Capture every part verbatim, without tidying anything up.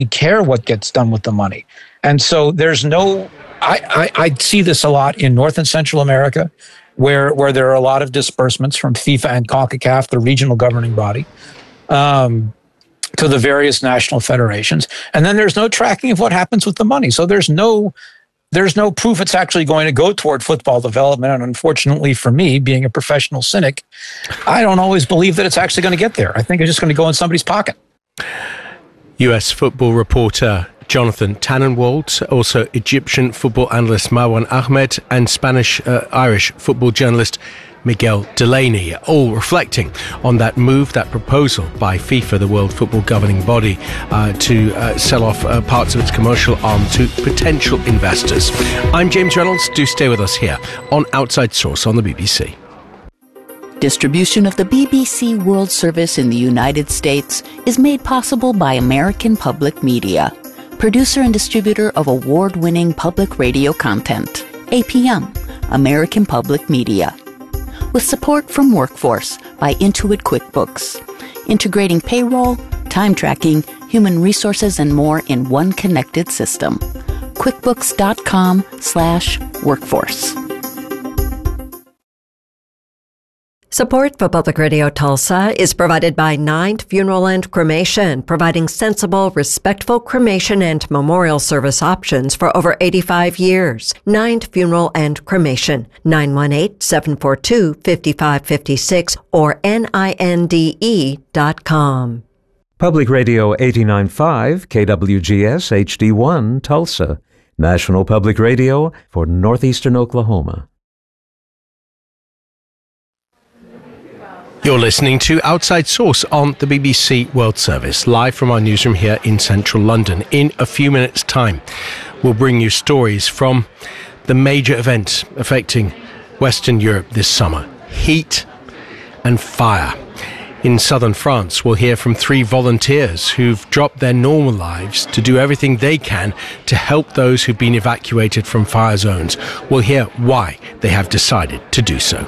care what gets done with the money. And so there's no, I, I, I see this a lot in North and Central America, where, where there are a lot of disbursements from FIFA and CONCACAF, the regional governing body, um, to the various national federations. And then there's no tracking of what happens with the money. So there's no, there's no proof it's actually going to go toward football development. And unfortunately for me, being a professional cynic, I don't always believe that it's actually going to get there. I think it's just going to go in somebody's pocket. U S football reporter Jonathan Tannenwald, also Egyptian football analyst Marwan Ahmed, and Spanish-Irish uh, football journalist Miguel Delaney, all reflecting on that move, that proposal by FIFA, the World Football Governing Body, uh, to uh, sell off uh, parts of its commercial arm to potential investors. I'm James Reynolds. Do stay with us here on Outside Source on the B B C. Distribution of the B B C World Service in the United States is made possible by American Public Media, producer and distributor of award-winning public radio content. A P M, American Public Media. With support from Workforce by Intuit QuickBooks, integrating payroll, time tracking, human resources, and more in one connected system. QuickBooks.com slash workforce. Support for Public Radio Tulsa is provided by Ninth Funeral and Cremation, providing sensible, respectful cremation and memorial service options for over eighty-five years. Ninth Funeral and Cremation, nine one eight, seven four two, five five five six or N I N D E dot com. Public Radio eighty-nine point five, K W G S H D one, Tulsa. National Public Radio for Northeastern Oklahoma. You're listening to Outside Source on the B B C World Service, live from our newsroom here in central London. In a few minutes' time, we'll bring you stories from the major events affecting Western Europe this summer: heat and fire. In southern France, we'll hear from three volunteers who've dropped their normal lives to do everything they can to help those who've been evacuated from fire zones. We'll hear why they have decided to do so.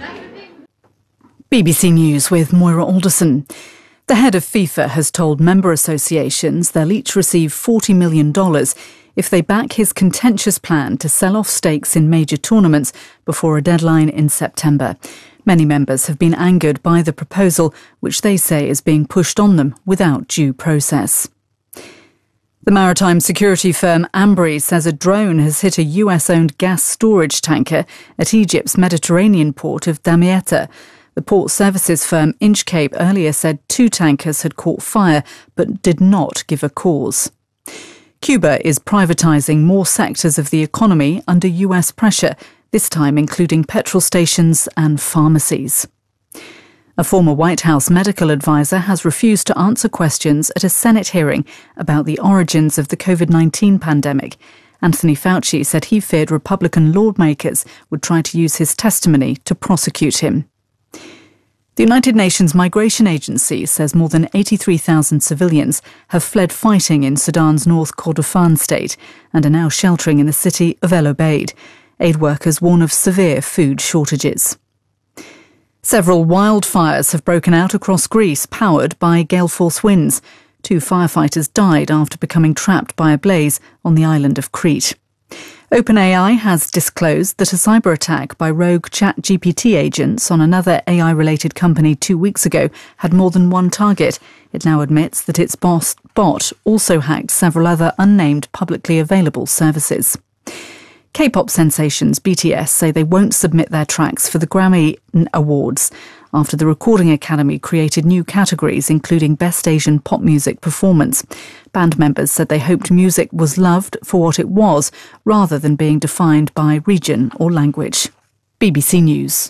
B B C News with Moira Alderson. The head of FIFA has told member associations they'll each receive forty million dollars if they back his contentious plan to sell off stakes in major tournaments before a deadline in September. Many members have been angered by the proposal, which they say is being pushed on them without due process. The maritime security firm Ambri says a drone has hit a U S-owned gas storage tanker at Egypt's Mediterranean port of Damietta. The port services firm Inchcape earlier said two tankers had caught fire but did not give a cause. Cuba is privatising more sectors of the economy under U S pressure, this time including petrol stations and pharmacies. A former White House medical advisor has refused to answer questions at a Senate hearing about the origins of the COVID nineteen pandemic. Anthony Fauci said he feared Republican lawmakers would try to use his testimony to prosecute him. The United Nations Migration Agency says more than eighty-three thousand civilians have fled fighting in Sudan's North Kordofan state and are now sheltering in the city of El Obeid. Aid workers warn of severe food shortages. Several wildfires have broken out across Greece, powered by gale force winds. Two firefighters died after becoming trapped by a blaze on the island of Crete. OpenAI has disclosed that a cyber attack by rogue ChatGPT agents on another A I-related company two weeks ago had more than one target. It now admits that its boss, bot also hacked several other unnamed publicly available services. K-pop sensations B T S say they won't submit their tracks for the Grammy Awards after the Recording Academy created new categories, including Best Asian Pop Music Performance. Band members said they hoped music was loved for what it was, rather than being defined by region or language. B B C News.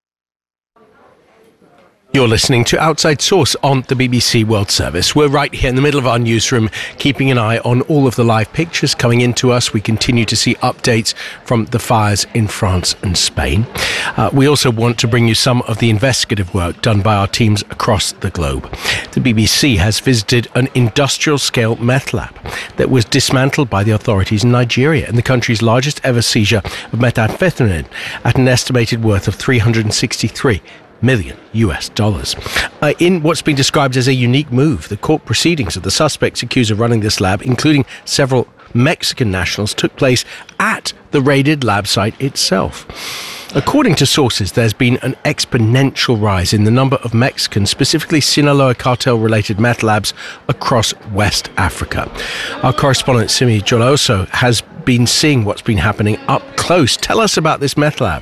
You're listening to Outside Source on the B B C World Service. We're right here in the middle of our newsroom, keeping an eye on all of the live pictures coming into us. We continue to see updates from the fires in France and Spain. Uh, we also want to bring you some of the investigative work done by our teams across the globe. The B B C has visited an industrial-scale meth lab that was dismantled by the authorities in Nigeria in the country's largest ever seizure of methamphetamine at an estimated worth of three hundred sixty-three million U S dollars. Uh, in what's been described as a unique move, the court proceedings of the suspects accused of running this lab, including several Mexican nationals, took place at the raided lab site itself. According to sources, there's been an exponential rise in the number of Mexican, specifically Sinaloa cartel-related meth labs across West Africa. Our correspondent Simi Joloso has been seeing what's been happening up close. Tell us about this meth lab.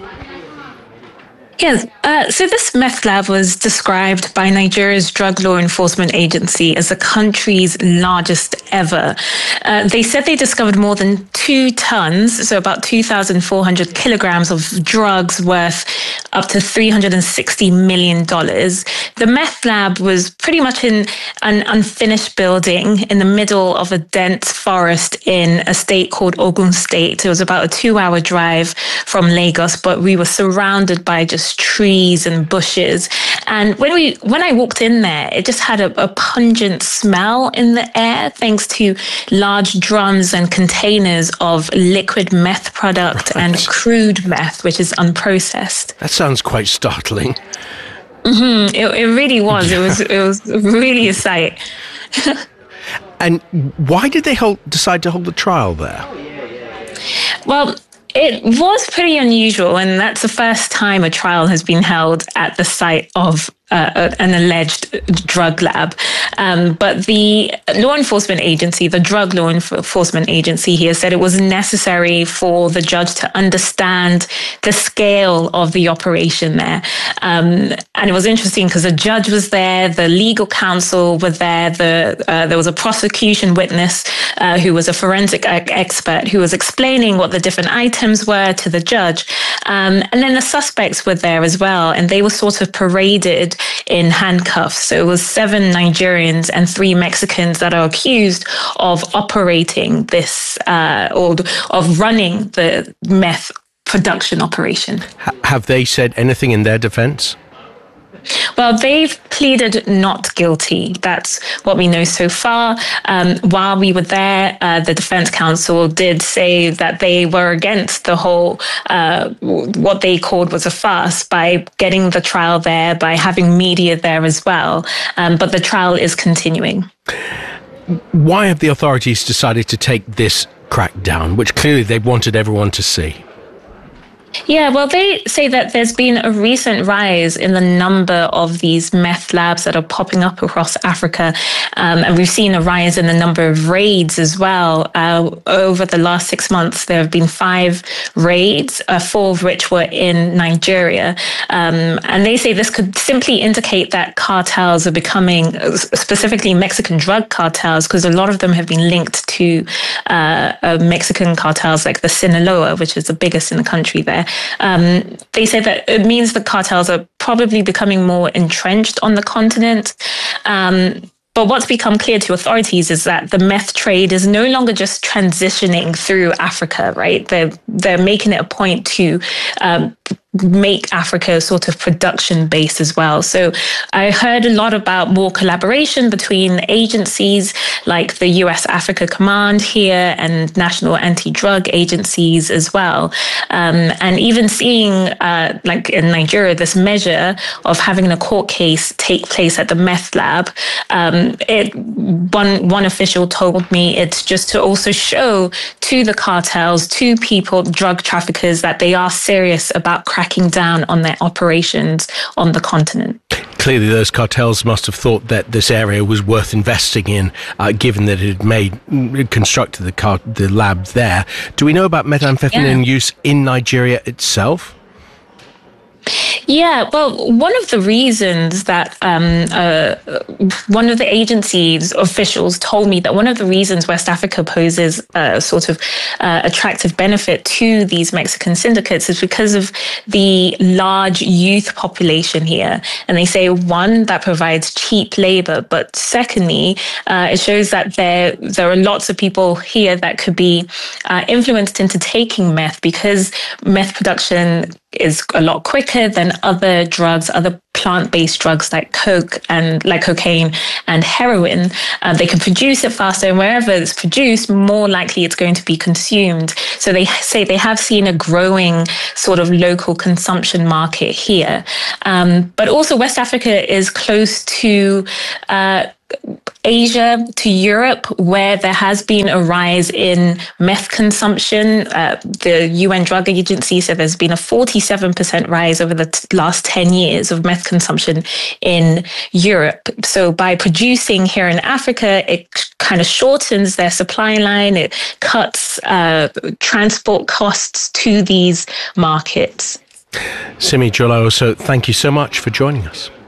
Yes, uh, so this meth lab was described by Nigeria's Drug Law Enforcement Agency as the country's largest ever. Uh, they said they discovered more than two tons, so about two thousand four hundred kilograms of drugs worth up to three hundred sixty million dollars. The meth lab was pretty much in an unfinished building in the middle of a dense forest in a state called Ogun State. It was about a two-hour drive from Lagos, but we were surrounded by just trees and bushes. And when we when I walked in there, it just had a, a pungent smell in the air, thanks to large drums and containers of liquid meth product right. and crude meth, which is unprocessed. That sounds quite startling. Mm-hmm. It, it really was. It was. It was really a sight. And why did they hold, decide to hold the trial there? Well, it was pretty unusual, and that's the first time a trial has been held at the site of uh, an alleged drug lab. Um, but the law enforcement agency, the Drug Law Enforcement Agency here, said it was necessary for the judge to understand the scale of the operation there. Um, and it was interesting because the judge was there, the legal counsel were there, the uh, there was a prosecution witness uh, who was a forensic expert who was explaining what the different items were to the judge. Um, and then the suspects were there as well, and they were sort of paraded in handcuffs. So it was seven Nigerians and three Mexicans that are accused of operating this uh, or of running the meth production operation. H- have they said anything in their defense? Well, they've pleaded not guilty. That's what we know so far. Um, while we were there, uh, the defense counsel did say that they were against the whole, uh, what they called was a farce, by getting the trial there, by having media there as well. Um, but the trial is continuing. Why have the authorities decided to take this crackdown, which clearly they wanted everyone to see? Yeah, well, they say that there's been a recent rise in the number of these meth labs that are popping up across Africa. Um, and we've seen a rise in the number of raids as well. Uh, over the last six months, there have been five raids, uh, four of which were in Nigeria. Um, and they say this could simply indicate that cartels are becoming, specifically Mexican drug cartels, because a lot of them have been linked to uh, uh, Mexican cartels like the Sinaloa, which is the biggest in the country there. Um, they say that it means the cartels are probably becoming more entrenched on the continent. Um, But what's become clear to authorities is that the meth trade is no longer just transitioning through Africa, right? They're, they're making it a point to um, make Africa sort of production base as well. So I heard a lot about more collaboration between agencies like the U S Africa Command here and national anti-drug agencies as well. Um, and even seeing, uh, like in Nigeria, this measure of having a court case take place at the meth lab. Um, it one one official told me it's just to also show to the cartels, to people, drug traffickers, that they are serious about cracking down on their operations on the continent. Clearly, those cartels must have thought that this area was worth investing in, uh, given that it had made it constructed the car, the lab there. Do we know about methamphetamine yeah. use in Nigeria itself? Yeah, well, one of the reasons that um, uh, one of the agency's officials told me that one of the reasons West Africa poses a sort of uh, attractive benefit to these Mexican syndicates is because of the large youth population here. And they say, one, that provides cheap labor, but secondly, uh, it shows that there, there are lots of people here that could be uh, influenced into taking meth, because meth production is a lot quicker than other drugs, other plant-based drugs like coke and like cocaine and heroin. Uh, they can produce it faster, and wherever it's produced, more likely it's going to be consumed. So they say they have seen a growing sort of local consumption market here. Um, but also West Africa is close to uh, Asia, to Europe, where there has been a rise in meth consumption. Uh, the U N Drug Agency said there's been a forty-seven percent rise over the t- last ten years of meth consumption in Europe. So by producing here in Africa, it kind of shortens their supply line. It cuts uh, transport costs to these markets. Simi Jolo, so thank you so much for joining us.